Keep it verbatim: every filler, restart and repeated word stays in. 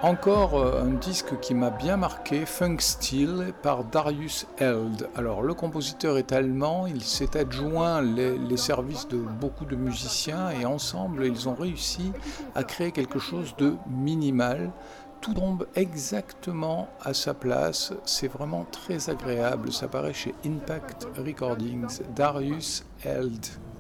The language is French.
Encore euh, un disque qui m'a bien marqué, Funk Steel par Darius Held. Alors le compositeur est allemand, il s'est adjoint les, les services de beaucoup de musiciens et ensemble ils ont réussi à créer quelque chose de minimal. Tout tombe exactement à sa place, c'est vraiment très agréable, ça paraît chez Impact Recordings, Darius Held.